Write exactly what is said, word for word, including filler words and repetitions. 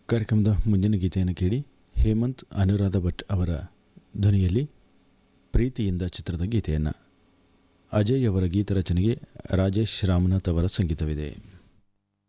ಕಾರ್ಯಕ್ರಮದ ಮುಂದಿನ ಗೀತೆಯನ್ನು ಕೇಳಿ. ಹೇಮಂತ್ ಅನುರಾಧ ಭಟ್ ಅವರ ಧ್ವನಿಯಲ್ಲಿ ಪ್ರೀತಿಯಿಂದ ಚಿತ್ರದ ಗೀತೆಯನ್ನು. ಅಜಯ್ ಅವರ ಗೀತ ರಚನೆಗೆ ರಾಜೇಶ್ ರಾಮನಾಥ್ ಅವರ ಸಂಗೀತವಿದೆ.